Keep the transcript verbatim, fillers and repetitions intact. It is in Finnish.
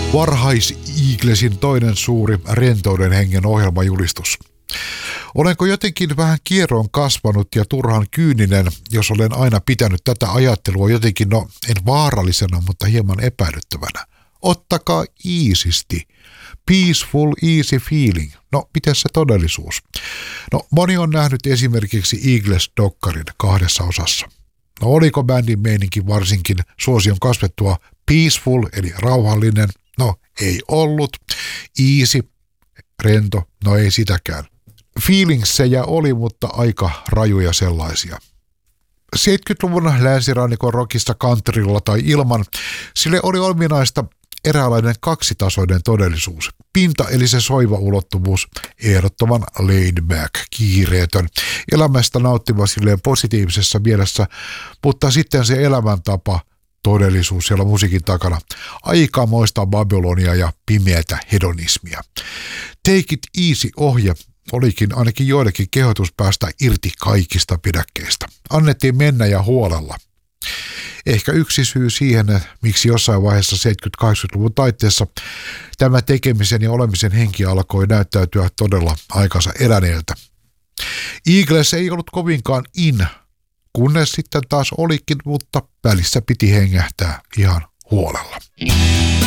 Varhais-Eaglesin toinen suuri rentouden hengen ohjelmajulistus. Olenko jotenkin vähän kieroon kasvanut ja turhan kyyninen, jos olen aina pitänyt tätä ajattelua jotenkin, no en vaarallisena, mutta hieman epäilyttävänä. Ottakaa iisisti. Peaceful, easy feeling. No, miten se todellisuus? No, moni on nähnyt esimerkiksi Eagles-dokkarin kahdessa osassa. No, oliko bändin meininki varsinkin suosion kasvettua peaceful, eli rauhallinen? No, ei ollut. Easy, rento, no ei sitäkään. Feelingsejä oli, mutta aika rajuja sellaisia. seitsemänkymmentäluvun länsirannikon rockista countrylla tai ilman, sille oli ominaista eräänlainen kaksitasoinen todellisuus. Pinta eli se soiva ulottuvuus, ehdottoman laid back, kiireetön, elämästä nauttiva silleen positiivisessa mielessä, mutta sitten se elämäntapa, todellisuus siellä musiikin takana, aikamoista Babylonia ja pimeätä hedonismia. Take it easy -ohje olikin ainakin joillekin kehotus päästä irti kaikista pidäkkeistä. Annettiin mennä ja huolella. Ehkä yksi syy siihen, miksi jossain vaiheessa seitsemänkymmentä-kahdeksankymmentäluvun taitteessa tämä tekemisen ja olemisen henki alkoi näyttäytyä todella aikansa eläneeltä. Eagles ei ollut kovinkaan in, kunnes sitten taas olikin, mutta välissä piti hengähtää ihan huolella.